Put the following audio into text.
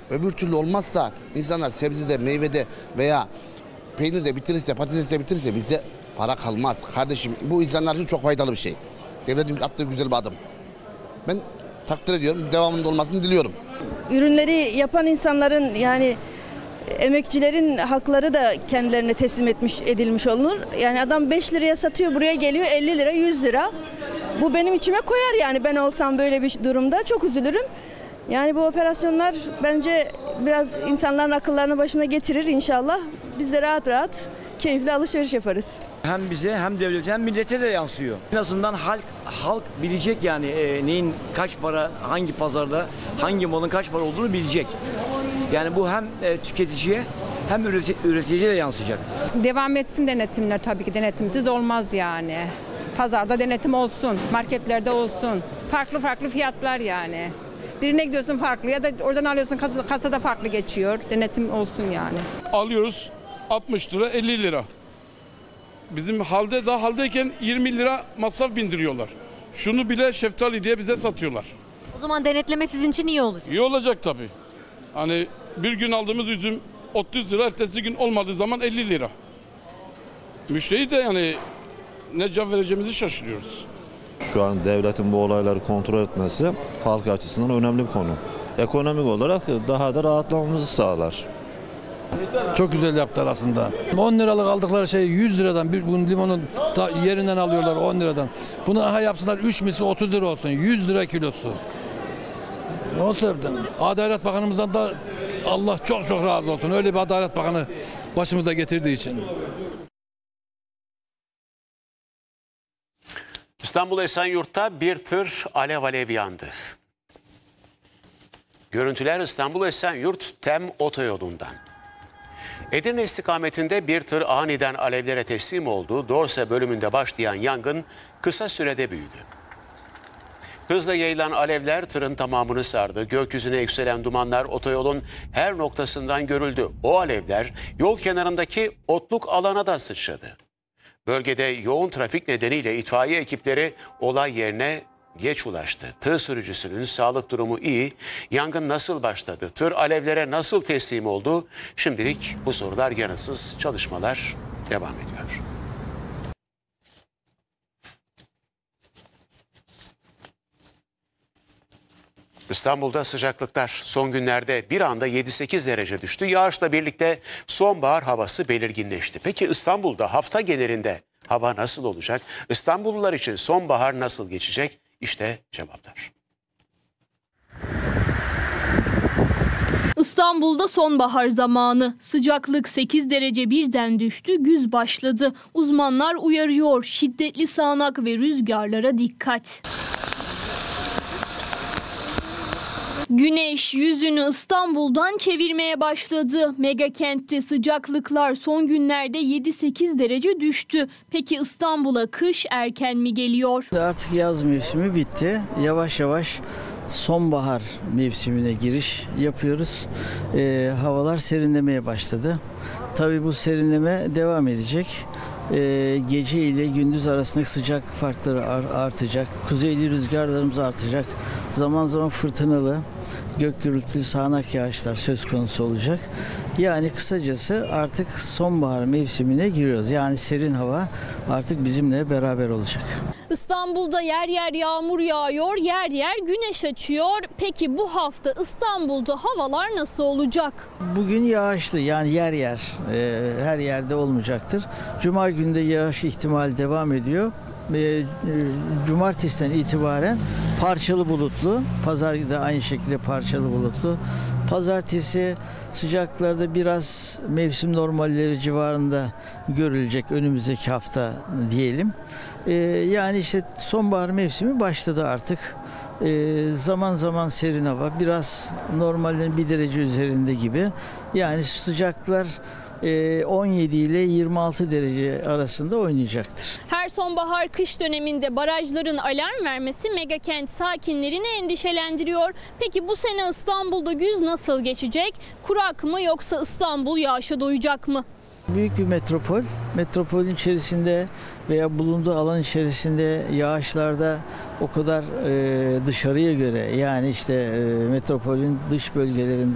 Öbür türlü olmazsa insanlar sebzede, meyvede veya peynirde bitirirse, patatesde bitirirse bizde para kalmaz. Kardeşim bu insanlar için çok faydalı bir şey. Devletin attığı güzel bir adım. Ben takdir ediyorum. Devamında olmasını diliyorum. Ürünleri yapan insanların yani emekçilerin hakları da kendilerine teslim edilmiş olunur. Yani adam 5 liraya satıyor, buraya geliyor 50 lira 100 lira. Bu benim içime koyar yani, ben olsam böyle bir durumda çok üzülürüm. Yani bu operasyonlar bence biraz insanların akıllarını başına getirir inşallah. Biz de rahat rahat keyifli alışveriş yaparız. Hem bize hem devlete hem millete de yansıyor. En azından halk bilecek yani neyin kaç para, hangi pazarda, hangi malın kaç para olduğunu bilecek. Yani bu hem tüketiciye hem üreticiye de yansıyacak. Devam etsin denetimler, tabii ki denetimsiz olmaz yani. Pazarda denetim olsun, marketlerde olsun. Farklı fiyatlar yani. Birine gidiyorsun farklı ya da oradan alıyorsun kasada farklı geçiyor. Denetim olsun yani. Alıyoruz 60 lira 50 lira. Bizim haldeyken 20 lira masraf bindiriyorlar. Şunu bile şeftali diye bize satıyorlar. O zaman denetleme sizin için iyi olacak. İyi olacak tabii. Hani bir gün aldığımız üzüm 30 lira, ertesi gün olmadığı zaman 50 lira. Müşteri de yani ne cevap vereceğimizi şaşırıyoruz. Şu an devletin bu olayları kontrol etmesi halk açısından önemli bir konu. Ekonomik olarak daha da rahatlamamızı sağlar. Çok güzel yaptılar aslında. 10 liralık aldıkları şey 100 liradan bir gün limonun yerinden alıyorlar 10 liradan. Bunu aha yapsınlar 3 misli 30 lira olsun. 100 lira kilosu. O sebepten Adalet Bakanımızdan da Allah çok razı olsun. Öyle bir Adalet Bakanı başımıza getirdiği için. İstanbul Esenyurt'ta bir tır alev yandı. Görüntüler İstanbul Esenyurt Tem otoyolundan. Edirne istikametinde bir tır aniden alevlere teslim oldu. Dorse bölümünde başlayan yangın kısa sürede büyüdü. Hızla yayılan alevler tırın tamamını sardı. Gökyüzüne yükselen dumanlar otoyolun her noktasından görüldü. O alevler yol kenarındaki otluk alana da sıçradı. Bölgede yoğun trafik nedeniyle itfaiye ekipleri olay yerine geç ulaştı. Tır sürücüsünün sağlık durumu iyi. Yangın nasıl başladı? Tır alevlere nasıl teslim oldu? Şimdilik bu sorular yanıtsız. Çalışmalar devam ediyor. İstanbul'da sıcaklıklar son günlerde bir anda 7-8 derece düştü. Yağışla birlikte sonbahar havası belirginleşti. Peki İstanbul'da hafta genelinde hava nasıl olacak? İstanbullular için sonbahar nasıl geçecek? İşte cevaplar. İstanbul'da sonbahar zamanı. Sıcaklık 8 derece birden düştü, güz başladı. Uzmanlar uyarıyor, şiddetli sağanak ve rüzgarlara dikkat. Güneş yüzünü İstanbul'dan çevirmeye başladı. Mega kentte sıcaklıklar son günlerde 7-8 derece düştü. Peki İstanbul'a kış erken mi geliyor? Artık yaz mevsimi bitti. Yavaş yavaş sonbahar mevsimine giriş yapıyoruz. Havalar serinlemeye başladı. Tabii bu serinleme devam edecek. Gece ile gündüz arasındaki sıcak farkları artacak. Kuzeyli rüzgarlarımız artacak. Zaman zaman fırtınalı, gök gürültülü sağanak yağışlar söz konusu olacak. Yani kısacası artık sonbahar mevsimine giriyoruz. Yani serin hava artık bizimle beraber olacak. İstanbul'da yer yer yağmur yağıyor, yer yer güneş açıyor. Peki bu hafta İstanbul'da havalar nasıl olacak? Bugün yağışlı, yani yer yer her yerde olmayacaktır. Cuma günü de yağış ihtimali devam ediyor. Cumartesiden itibaren parçalı bulutlu, pazar da aynı şekilde parçalı bulutlu. Pazartesi sıcaklarda biraz mevsim normalleri civarında görülecek önümüzdeki hafta diyelim. Yani işte sonbahar mevsimi başladı artık. Zaman zaman serin hava, biraz normallerin 1 derece üzerinde gibi. Yani sıcaklar 17 ile 26 derece arasında oynayacaktır. Her sonbahar kış döneminde barajların alarm vermesi megakent sakinlerini endişelendiriyor. Peki bu sene İstanbul'da güz nasıl geçecek? Kurak mı yoksa İstanbul yağışa doyacak mı? Büyük bir metropol. Metropolün içerisinde veya bulunduğu alan içerisinde yağışlarda o kadar dışarıya göre, yani işte metropolün dış bölgelerinde